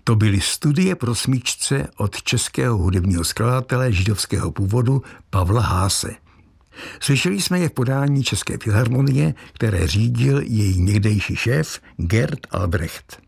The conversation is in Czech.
To byly studie pro smyčce od českého hudebního skladatele židovského původu Pavla Haase. Slyšeli jsme je v podání České filharmonie, které řídil její někdejší šéf Gert Albrecht.